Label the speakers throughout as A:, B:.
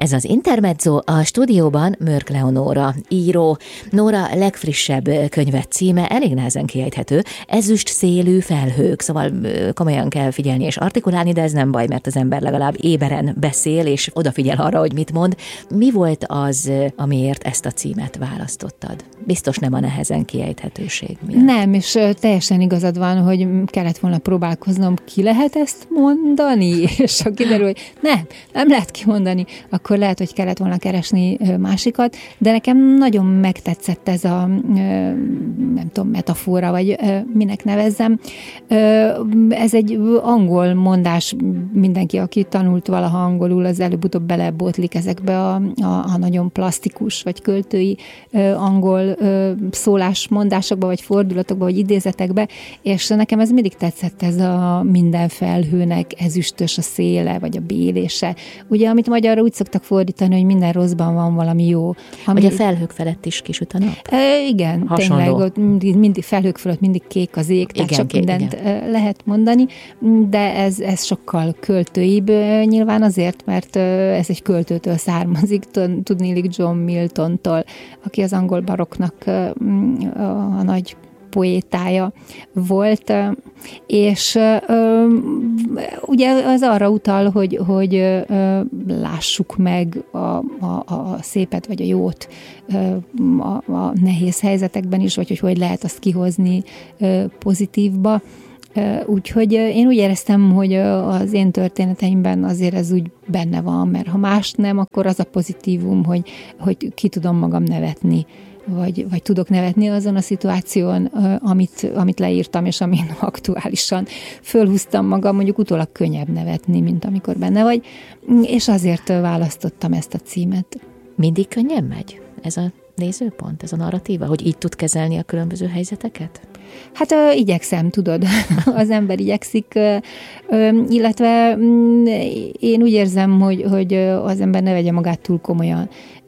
A: Ez az Intermezzo, a stúdióban Mörk Leonóra, író. Nóra legfrissebb könyve címe elég nehezen kiejthető, Ezüst szélű felhők, szóval komolyan kell figyelni és artikulálni, de ez nem baj, mert az ember legalább éberen beszél, és odafigyel arra, hogy mit mond. Mi volt az, amiért ezt a címet választottad? Biztos nem a nehezen kiejthetőség miatt.
B: Nem, és teljesen igazad van, hogy kellett volna próbálkoznom, ki lehet ezt mondani? És ha kiderül, hogy nem lehet kimondani, akkor lehet, hogy kellett volna keresni másikat, de nekem nagyon megtetszett ez a, nem tudom, metafora, vagy minek nevezzem. Ez egy angol mondás, mindenki, aki tanult valaha angolul, az előbb-utóbb belebotlik ezekbe a nagyon plastikus, vagy költői angol szólásmondásokba, vagy fordulatokba, vagy idézetekbe, és nekem ez mindig tetszett, ez a minden felhőnek ezüstös a széle, vagy a bélése. Ugye, amit magyarra úgy szoktak fordítani, hogy minden rosszban van valami jó.
A: Vagy a felhők felett is kisüt a nap?
B: Igen,
A: hasonló.
B: Tényleg, ott mindig felhők fölött mindig kék az ég, tehát sok mindent lehet mondani, de ez sokkal költőibb nyilván azért, mert ez egy költőtől származik, tudnélik John Miltontól, aki az angol barokknak a nagy poétája volt, és ugye az arra utal, hogy lássuk meg a szépet vagy a jót a nehéz helyzetekben is, vagy hogy lehet azt kihozni pozitívba. Úgyhogy én úgy éreztem, hogy az én történeteimben azért ez úgy benne van, mert ha más nem, akkor az a pozitívum, hogy ki tudom magam nevetni, vagy tudok nevetni azon a szituáción, amit leírtam, és amin aktuálisan fölhúztam magam, mondjuk utólag könnyebb nevetni, mint amikor benne vagy, és azért választottam ezt a címet.
A: Mindig könnyen megy ez a nézőpont, ez a narratíva, hogy így tud kezelni a különböző helyzeteket?
B: Hát igyekszem, tudod, az ember igyekszik, illetve én úgy érzem, hogy az ember ne vegye magát túl komolyan,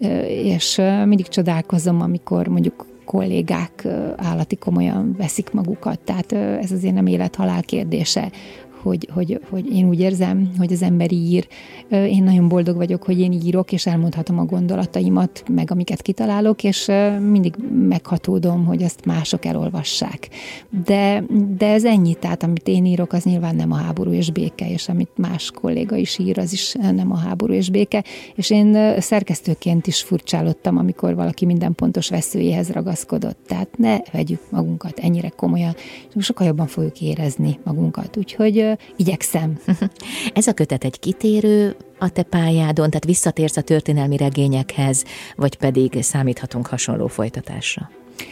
B: és mindig csodálkozom, amikor mondjuk kollégák állati komolyan veszik magukat, tehát ez azért nem élet-halál kérdése, hogy én úgy érzem, hogy az ember ír. Én nagyon boldog vagyok, hogy én írok, és elmondhatom a gondolataimat, meg amiket kitalálok, és mindig meghatódom, hogy azt mások elolvassák. De ez ennyi, tehát amit én írok, az nyilván nem a háború és béke, és amit más kolléga is ír, az is nem a háború és béke, és én szerkesztőként is furcsálottam, amikor valaki minden pontos veszőjéhez ragaszkodott. Tehát ne vegyük magunkat ennyire komolyan, és sokkal jobban fogjuk érezni magunkat. Úgyhogy igyekszem.
A: Ez a kötet egy kitérő a te pályádon, tehát visszatérsz a történelmi regényekhez, vagy pedig számíthatunk hasonló folytatásra?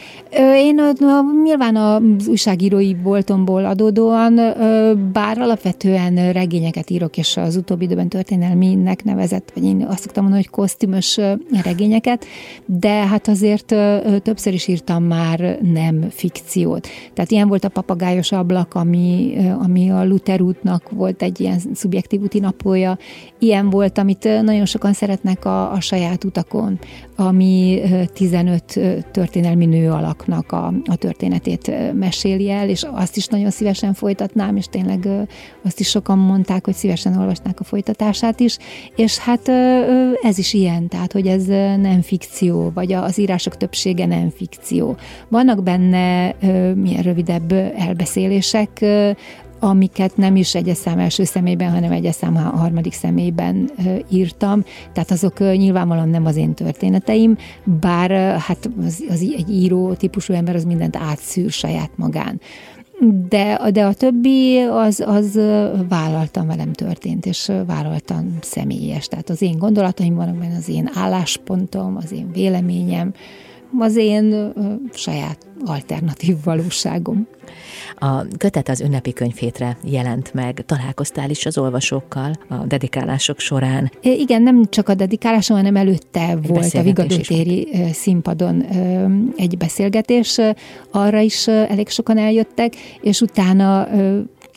B: Én nyilván az újságírói voltomból adódóan, bár alapvetően regényeket írok, és az utóbbi időben történelminek nevezett, vagy én azt szoktam mondani, hogy kosztümös regényeket, de hát azért többször is írtam már nem fikciót. Tehát ilyen volt a Papagájos ablak, ami a Luther útnak volt egy ilyen szubjektív útinapolja. Ilyen volt, amit nagyon sokan szeretnek a saját utakon, ami 15 történelmi nő alaknak a történetét meséli el, és azt is nagyon szívesen folytatnám, és tényleg azt is sokan mondták, hogy szívesen olvasnák a folytatását is, és hát ez is ilyen, tehát, hogy ez nem fikció, vagy az írások többsége nem fikció. Vannak benne milyen rövidebb elbeszélések, amiket nem is egyes szám első személyben, hanem egyes szám harmadik személyben írtam. Tehát azok nyilvánvalóan nem az én történeteim, bár hát egy író típusú ember az mindent átszűr saját magán. De a többi az vállaltan velem történt, és vállaltan személyes. Tehát az én gondolataim vannak benne, az én álláspontom, az én véleményem, az én saját alternatív valóságom.
A: A kötet az ünnepi könyvhétre jelent meg. Találkoztál is az olvasókkal a dedikálások során?
B: Igen, nem csak a dedikáláson, hanem előtte volt a Vigadótéri színpadon egy beszélgetés. Arra is elég sokan eljöttek, és utána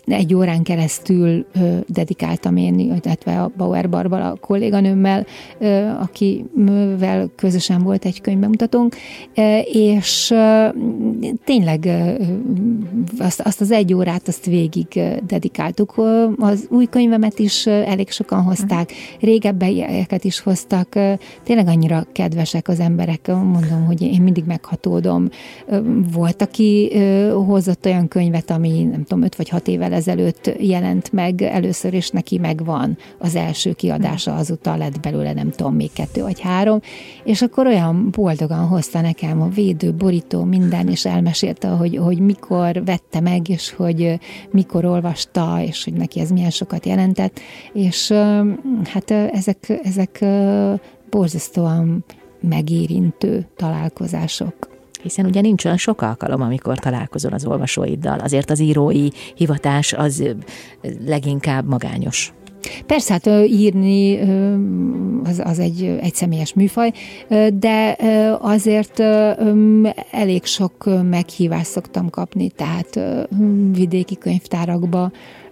B: 1 órán keresztül dedikáltam én, illetve a Bauer Barbara kolléganőmmel, akivel közösen volt egy könyvbemutatónk, és tényleg azt az 1 órát, azt végig dedikáltuk. Az új könyvemet is elég sokan hozták, régebbieket is hoztak, tényleg annyira kedvesek az emberek, mondom, hogy én mindig meghatódom. Volt, aki hozott olyan könyvet, ami nem tudom, 5 vagy 6 évvel ezelőtt jelent meg először, és neki megvan az első kiadása, azóta lett belőle nem tudom, még 2 vagy 3, és akkor olyan boldogan hozta nekem a védő, borító, minden, és elmesélte, hogy mikor vette meg, és hogy mikor olvasta, és hogy neki ez milyen sokat jelentett, és hát ezek borzasztóan megérintő találkozások.
A: Hiszen ugye nincs olyan sok alkalom, amikor találkozol az olvasóiddal. Azért az írói hivatás az leginkább magányos.
B: Persze, hát írni az egy személyes műfaj, de azért elég sok meghívást szoktam kapni, tehát vidéki könyvtárakba,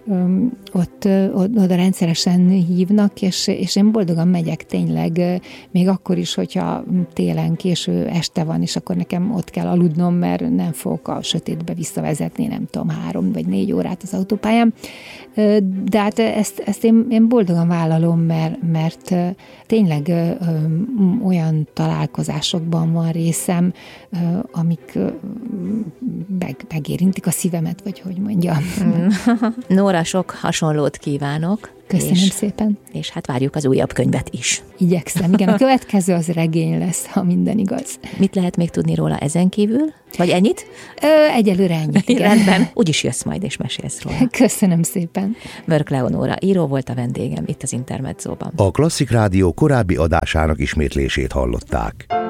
B: oda rendszeresen hívnak, és én boldogan megyek tényleg, még akkor is, hogyha télen késő este van, és akkor nekem ott kell aludnom, mert nem fogok a sötétbe visszavezetni, nem tudom, 3 vagy 4 órát az autópályán. De hát ezt én boldogan vállalom, mert tényleg olyan találkozásokban van részem, amik megérintik a szívemet, vagy hogy mondjam.
A: Nóra, sok hasonlót kívánok.
B: Köszönöm szépen.
A: És hát várjuk az újabb könyvet is.
B: Igyekszem. Igen, a következő az regény lesz, ha minden igaz.
A: Mit lehet még tudni róla ezen kívül? Vagy ennyit?
B: Egyelőre ennyit, igen.
A: Rendben. Úgyis jössz majd és mesélsz róla.
B: Köszönöm szépen.
A: Mörk Leonóra író volt a vendégem itt az Intermedzóban.
C: A Klasszik Rádió korábbi adásának ismétlését hallották.